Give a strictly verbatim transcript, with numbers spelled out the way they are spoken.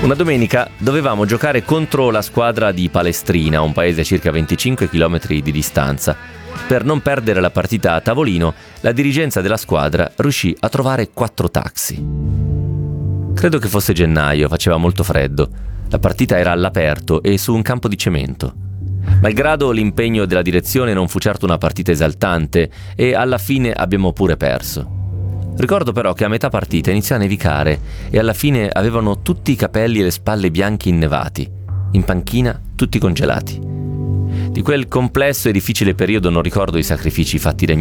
Una domenica dovevamo giocare contro la squadra di Palestrina, un paese a circa venticinque chilometri di distanza. Per non perdere la partita a tavolino, la dirigenza della squadra riuscì a trovare quattro taxi. Credo che fosse gennaio, faceva molto freddo. La partita era all'aperto e su un campo di cemento. Malgrado l'impegno della direzione non fu certo una partita esaltante e alla fine abbiamo pure perso. Ricordo però che a metà partita iniziò a nevicare e alla fine avevano tutti i capelli e le spalle bianchi innevati, in panchina tutti congelati. Di quel complesso e difficile periodo non ricordo i sacrifici fatti dai